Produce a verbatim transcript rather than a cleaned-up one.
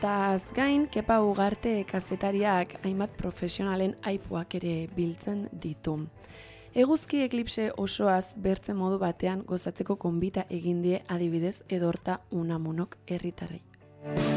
Taz gain, Kepa Ugarte kazetariak hainbat profesionalen aipuak ere biltzen ditu. Eguzki eklipse osoaz bertze modu batean gozatzeko konbita egin die adibidez Edorta Unamunok herritarrei.